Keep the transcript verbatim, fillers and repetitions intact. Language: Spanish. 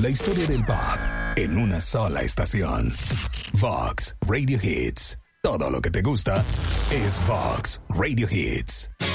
La historia del pop en una sola estación. Vox Radio Hits. Todo lo que te gusta es Vox Radio Hits.